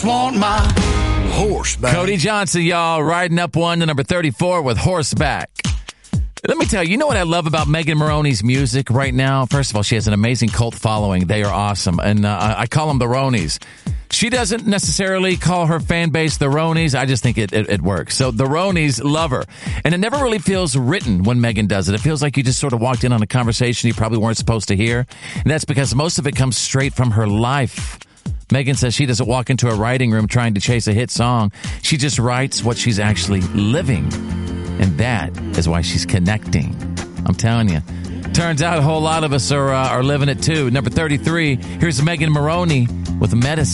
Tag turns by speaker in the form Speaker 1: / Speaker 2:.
Speaker 1: Want my horseback.
Speaker 2: Cody Johnson, y'all, riding up one to number 34 with Horseback. Let me tell you, you know what I love about Megan Moroney's music right now? First of all, she has an amazing cult following. They are awesome. And I call them the Ronies. She doesn't necessarily call her fan base the Ronies. I just think it works. So the Ronies love her. And it never really feels written when Megan does it. It feels like you just sort of walked in on a conversation you probably weren't supposed to hear. And that's because most of it comes straight from her life. Megan says she doesn't walk into a writing room trying to chase a hit song. She just writes what she's actually living. And that is why she's connecting. I'm telling you. Turns out a whole lot of us are living it too. Number 33, here's Megan Moroney with Medicine.